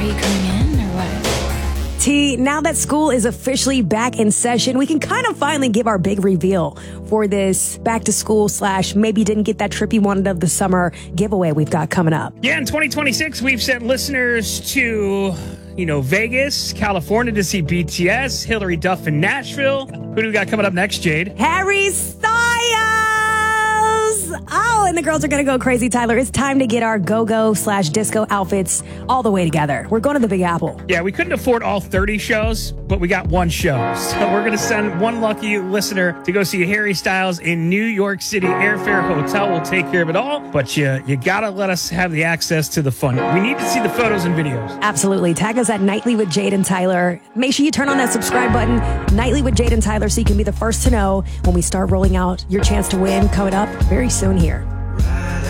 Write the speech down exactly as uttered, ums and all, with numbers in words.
Are you coming in or what? T, now that school is officially back in session, we can kind of finally give our big reveal for this back to school slash maybe didn't get that trip you wanted of the summer giveaway we've got coming up. Yeah, in twenty twenty-six, we've sent listeners to, you know, Vegas, California to see B T S, Hillary Duff in Nashville. Who do we got coming up next, Jade? Harry Styles! Oh, and the girls are going to go crazy, Tyler. It's time to get our go-go slash disco outfits all the way together. We're going to the Big Apple. Yeah, we couldn't afford all thirty shows, but we got one show. So we're going to send one lucky listener to go see Harry Styles in New York City. Airfare, hotel will take care of it all, but you, you got to let us have the access to the fun. We need to see the photos and videos. Absolutely. Tag us at Nightly with Jade and Tyler. Make sure you turn on that subscribe button, Nightly with Jade and Tyler, so you can be the first to know when we start rolling out your chance to win coming up very soon here.